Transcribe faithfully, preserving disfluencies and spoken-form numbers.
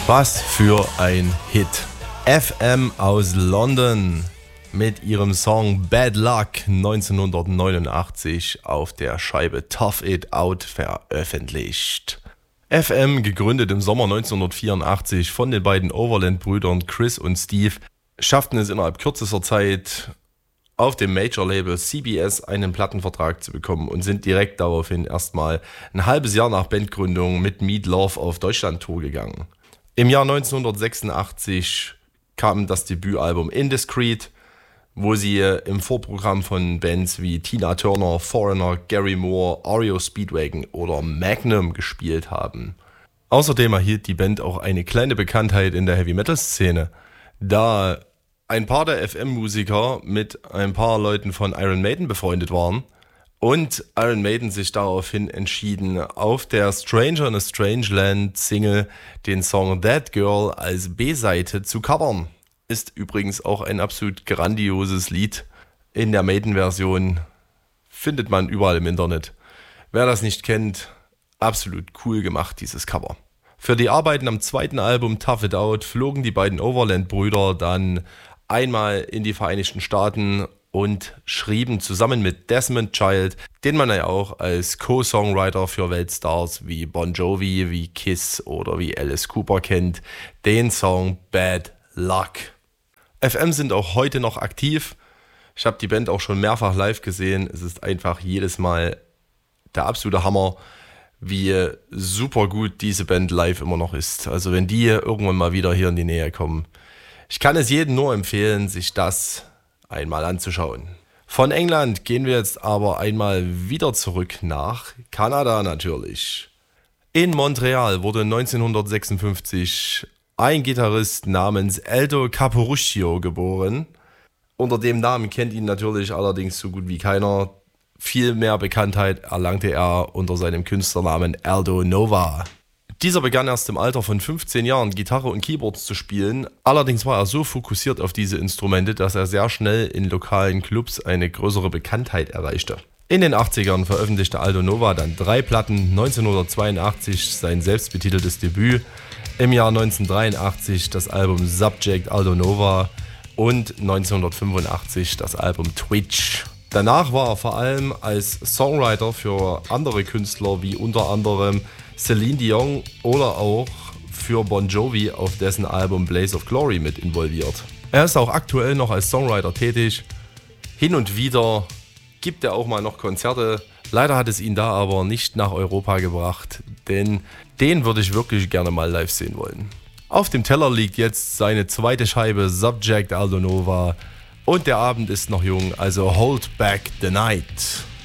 Was für ein Hit. F M aus London mit ihrem Song Bad Luck neunzehnhundertneunundachtzig auf der Scheibe Tough It Out veröffentlicht. F M, gegründet im Sommer neunzehnhundertvierundachtzig von den beiden Overland-Brüdern Chris und Steve, schafften es innerhalb kürzester Zeit auf dem Major-Label C B S einen Plattenvertrag zu bekommen und sind direkt daraufhin erstmal ein halbes Jahr nach Bandgründung mit Meat Loaf auf Deutschland-Tour gegangen. Im Jahr neunzehnhundertsechsundachtzig kam das Debütalbum Indiscreet, wo sie im Vorprogramm von Bands wie Tina Turner, Foreigner, Gary Moore, R E O Speedwagon oder Magnum gespielt haben. Außerdem erhielt die Band auch eine kleine Bekanntheit in der Heavy-Metal-Szene, da ein paar der F M-Musiker mit ein paar Leuten von Iron Maiden befreundet waren und Iron Maiden sich daraufhin entschieden, auf der Stranger in a Strange Land Single den Song That Girl als B-Seite zu covern. Ist übrigens auch ein absolut grandioses Lied. In der Maiden-Version findet man überall im Internet. Wer das nicht kennt, absolut cool gemacht, dieses Cover. Für die Arbeiten am zweiten Album Tough It Out flogen die beiden Overland-Brüder dann einmal in die Vereinigten Staaten und schrieben zusammen mit Desmond Child, den man ja auch als Co-Songwriter für Weltstars wie Bon Jovi, wie Kiss oder wie Alice Cooper kennt, den Song Bad Luck. F M sind auch heute noch aktiv. Ich habe die Band auch schon mehrfach live gesehen. Es ist einfach jedes Mal der absolute Hammer, wie super gut diese Band live immer noch ist. Also wenn die irgendwann mal wieder hier in die Nähe kommen. Ich kann es jedem nur empfehlen, sich das einmal anzuschauen. Von England gehen wir jetzt aber einmal wieder zurück nach Kanada natürlich. In Montreal wurde neunzehnhundertsechsundfünfzig ein Gitarrist namens Aldo Caporuscio geboren. Unter dem Namen kennt ihn natürlich allerdings so gut wie keiner. Viel mehr Bekanntheit erlangte er unter seinem Künstlernamen Aldo Nova. Dieser begann erst im Alter von fünfzehn Jahren Gitarre und Keyboards zu spielen. Allerdings war er so fokussiert auf diese Instrumente, dass er sehr schnell in lokalen Clubs eine größere Bekanntheit erreichte. In den achtzigern veröffentlichte Aldo Nova dann drei Platten, neunzehnhundertzweiundachtzig sein selbstbetiteltes Debüt, im Jahr neunzehnhundertdreiundachtzig das Album Subject Aldo Nova und neunzehnhundertfünfundachtzig das Album Twitch. Danach war er vor allem als Songwriter für andere Künstler wie unter anderem Celine Dion oder auch für Bon Jovi auf dessen Album Blaze of Glory mit involviert. Er ist auch aktuell noch als Songwriter tätig. Hin und wieder gibt er auch mal noch Konzerte. Leider hat es ihn da aber nicht nach Europa gebracht, denn den würde ich wirklich gerne mal live sehen wollen. Auf dem Teller liegt jetzt seine zweite Scheibe Subject Aldo Nova und der Abend ist noch jung, also hold back the night.